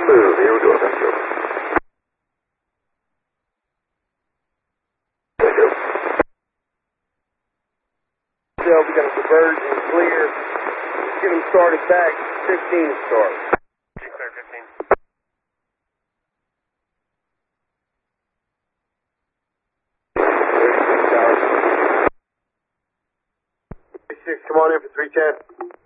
Zero to Central. We got a diversion clear. Let's get them started back. 15 start. Clear 15. Come on in for 310.